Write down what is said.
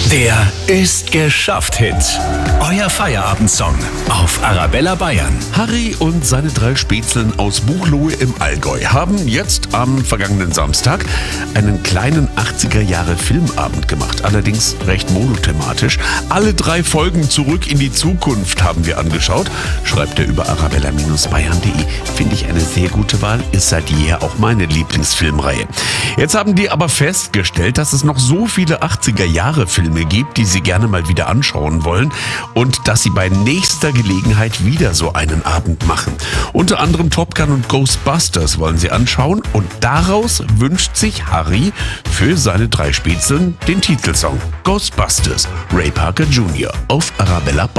Der Ist geschafft Hit. Euer Feierabendsong auf Arabella Bayern. Harry und seine 3 Spätzeln aus Buchloe im Allgäu haben jetzt am vergangenen Samstag einen kleinen 80er-Jahre-Filmabend gemacht. Allerdings recht monothematisch. Alle 3 Folgen Zurück in die Zukunft haben wir angeschaut, schreibt er über arabella-bayern.de. Finde ich eine sehr gute Wahl, ist seit jeher auch meine Lieblingsfilmreihe. Jetzt haben die aber festgestellt, dass es noch so viele 80er-Jahre-Filme gibt, die sie gerne mal wieder anschauen wollen und dass sie bei nächster Gelegenheit wieder so einen Abend machen. Unter anderem Top Gun und Ghostbusters wollen sie anschauen und daraus wünscht sich Harry für seine 3 Spätzeln den Titelsong Ghostbusters, Ray Parker Jr. auf Arabella